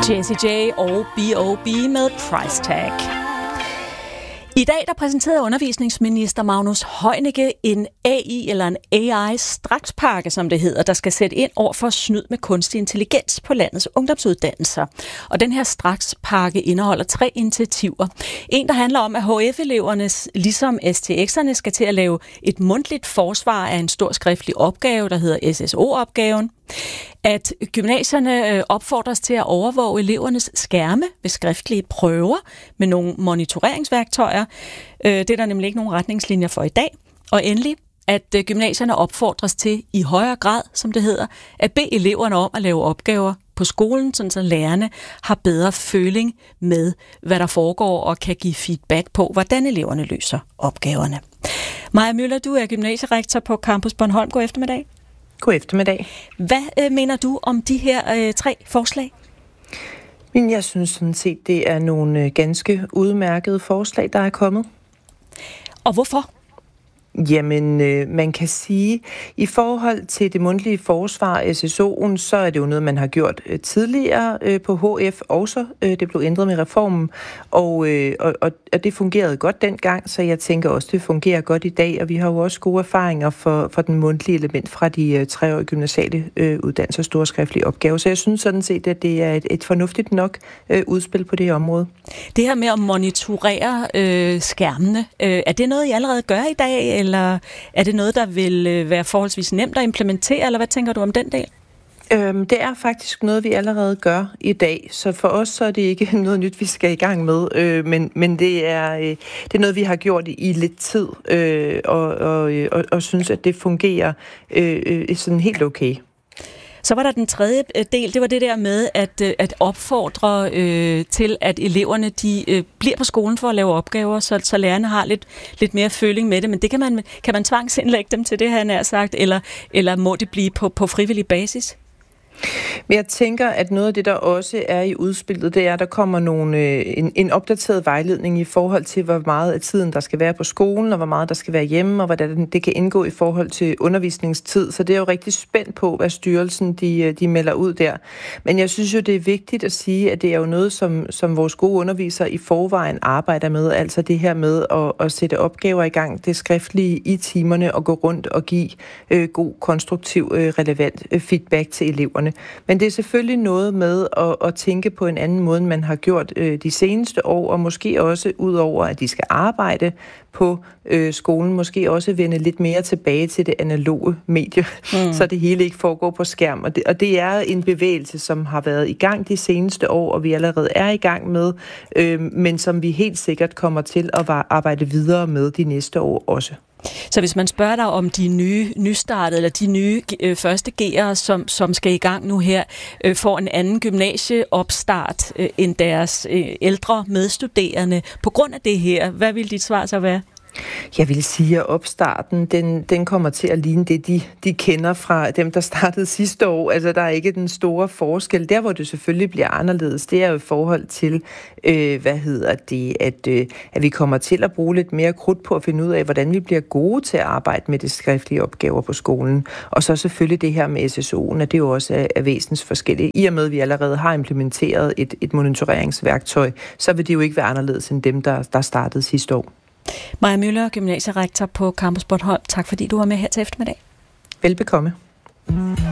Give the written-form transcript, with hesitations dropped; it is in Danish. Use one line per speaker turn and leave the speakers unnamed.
Jessie J og B.O.B. med Price Tag. I dag der præsenterede undervisningsminister Magnus Heunicke en AI eller en AI-strakspakke, som det hedder, der skal sætte ind over for snyd med kunstig intelligens på landets ungdomsuddannelser. Og den her strakspakke indeholder 3 initiativer. En, der handler om, at HF-eleverne, ligesom STX'erne, skal til at lave et mundtligt forsvar af en stor skriftlig opgave, der hedder SSO-opgaven. At gymnasierne opfordres til at overvåge elevernes skærme ved skriftlige prøver med nogle monitoreringsværktøjer. Det er der nemlig ikke nogen retningslinjer for i dag. Og endelig, at gymnasierne opfordres til i højere grad, som det hedder, at bede eleverne om at lave opgaver på skolen, så lærerne har bedre føling med, hvad der foregår, og kan give feedback på, hvordan eleverne løser opgaverne. Maja Møller, du er gymnasierektor på Campus Bornholm. God eftermiddag.
God eftermiddag.
Hvad mener du om de her 3 forslag?
Men jeg synes sådan set, det er nogle ganske udmærkede forslag, der er kommet.
Og hvorfor?
Jamen, man kan sige, i forhold til det mundtlige forsvar, SSO'en, så er det jo noget, man har gjort tidligere på HF også. Det blev ændret med reformen, og det fungerede godt dengang, så jeg tænker også, det fungerer godt i dag, og vi har jo også gode erfaringer for den mundtlige element fra de 3-årige gymnasiale uddannelser, store skriftlige opgaver. Så jeg synes sådan set, at det er et fornuftigt nok udspil på det her område.
Det her med at monitorere skærmene, er det noget, I allerede gør i dag, eller er det noget, der vil være forholdsvis nemt at implementere, eller hvad tænker du om den del?
Det er faktisk noget, vi allerede gør i dag, så for os så er det ikke noget nyt, vi skal i gang med, men det er noget, vi har gjort i lidt tid, og synes, at det fungerer sådan helt okay.
Så var der den tredje del, det var det der med at opfordre til, at eleverne de bliver på skolen for at lave opgaver, så lærerne har lidt mere føling med det. Men det kan man tvangsindlægge dem til det, han har sagt, eller må det blive på frivillig basis?
Men jeg tænker, at noget af det, der også er i udspillet, det er, at der kommer en opdateret vejledning i forhold til, hvor meget af tiden, der skal være på skolen, og hvor meget der skal være hjemme, og hvordan det kan indgå i forhold til undervisningstid. Så det er jo rigtig spændt på, hvad styrelsen de melder ud der. Men jeg synes jo, det er vigtigt at sige, at det er jo noget, som vores gode undervisere i forvejen arbejder med. Altså det her med at sætte opgaver i gang, det skriftlige i timerne, og gå rundt og give god, konstruktiv, relevant feedback til eleverne. Men det er selvfølgelig noget med at tænke på en anden måde, end man har gjort de seneste år, og måske også ud over, at de skal arbejde på skolen, måske også vende lidt mere tilbage til det analoge medie, så det hele ikke foregår på skærm. Og det er en bevægelse, som har været i gang de seneste år, og vi allerede er i gang med, men som vi helt sikkert kommer til at arbejde videre med de næste år også.
Så hvis man spørger dig om de nystartede, eller de nye første G'ere, som skal i gang nu her, får en anden gymnasieopstart end deres ældre medstuderende på grund af det her, hvad vil dit svar så være?
Jeg vil sige, at opstarten, den kommer til at ligne det, de kender fra dem, der startede sidste år. Altså, der er ikke den store forskel. Der, hvor det selvfølgelig bliver anderledes, det er jo i forhold til, at vi kommer til at bruge lidt mere krudt på at finde ud af, hvordan vi bliver gode til at arbejde med de skriftlige opgaver på skolen. Og så selvfølgelig det her med SSO'en, at det jo også er væsensforskelligt. I og med, at vi allerede har implementeret et monitoreringsværktøj, så vil det jo ikke være anderledes end dem, der startede sidste år.
Maja Møller, gymnasierektor på Campus Bornholm. Tak fordi du var med her til eftermiddag.
Velbekomme.